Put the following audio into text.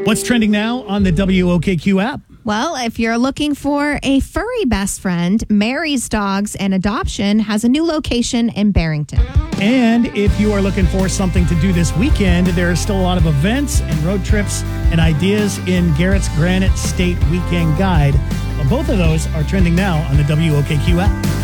What's trending now on the WOKQ app? Well, if you're looking for a furry best friend, Mary's Dogs and Adoption has a new location in Barrington. And if you are looking for something to do this weekend, there are still a lot of events and road trips and ideas in Garrett's Granite State Weekend Guide. Well, both of those are trending now on the WOKQ app.